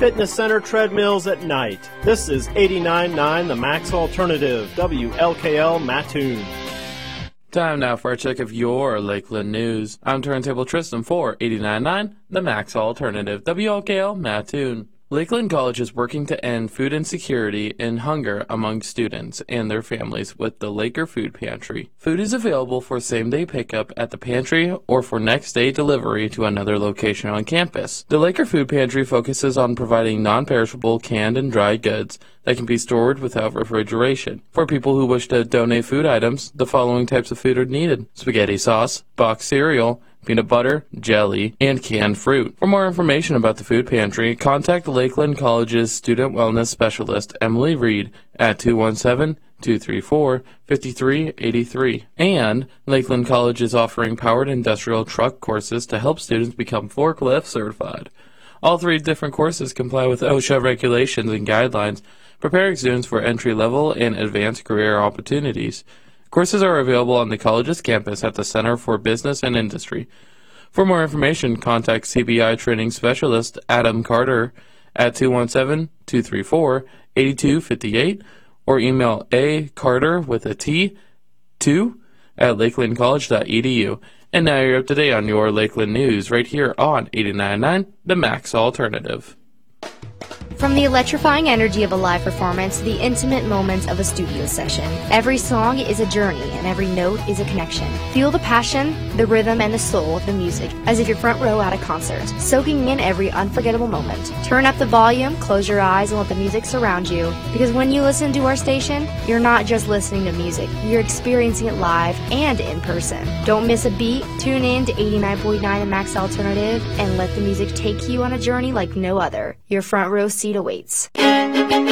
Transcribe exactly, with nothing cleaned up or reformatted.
fitness center treadmills at night. This is eighty-nine point nine The Max Alternative, W L K L Mattoon. Time now for a check of your Lakeland news. I'm Turntable Tristan for eighty-nine point nine The Max Alternative, W L K L Mattoon. Lakeland College is working to end food insecurity and hunger among students and their families with the Laker Food Pantry. Food is available for same-day pickup at the pantry or for next-day delivery to another location on campus. The Laker Food Pantry focuses on providing non-perishable canned and dried goods that can be stored without refrigeration. For people who wish to donate food items, the following types of food are needed: spaghetti sauce, boxed cereal, peanut butter, jelly, and canned fruit. For more information about the food pantry, contact Lakeland College's Student Wellness Specialist, Emily Reed, at two one seven, two three four, five three eight three. And Lakeland College is offering powered industrial truck courses to help students become forklift certified. All three different courses comply with OSHA regulations and guidelines, preparing students for entry-level and advanced career opportunities. Courses are available on the college's campus at the Center for Business and Industry. For more information, contact C B I Training Specialist Adam Carter at two one seven, two three four, eight two five eight or email a carter with a T, two at lakeland college dot e d u. And now you're up to date on your Lakeland news right here on eighty-nine point nine The Max Alternative. From the electrifying energy of a live performance to the intimate moments of a studio session, every song is a journey and every note is a connection. Feel the passion, the rhythm, and the soul of the music as if you're front row at a concert, soaking in every unforgettable moment. Turn up the volume, close your eyes, and let the music surround you, because when you listen to our station, you're not just listening to music, you're experiencing it live and in person. Don't miss a beat, tune in to eighty-nine point nine The Max Alternative, and let the music take you on a journey like no other. Your front row seat awaits.